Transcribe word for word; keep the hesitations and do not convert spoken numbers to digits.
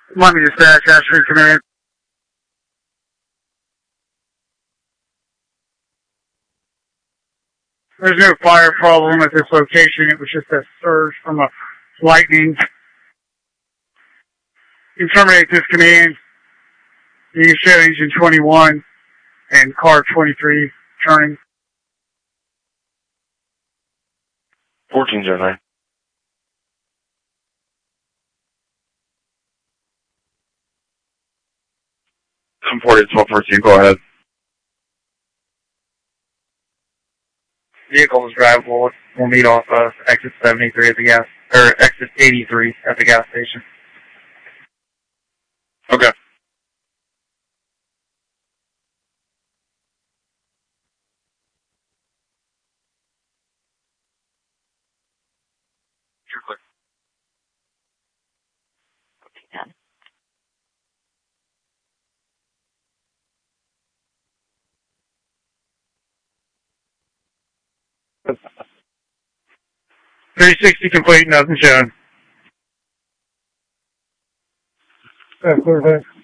Miami Dispatch, Ashford Command. There's no fire problem at this location. It was just a surge from a lightning. You can terminate this command. You can show engine twenty-one and car twenty-three turning. fourteen oh nine. I'm forty, twelve fourteen, go ahead. Vehicle is drivable. We'll meet off uh, exit seventy-three at the gas, or exit eighty-three at the gas station. Okay. You're clear. three sixty complete, nothing shown. That's clear, thanks.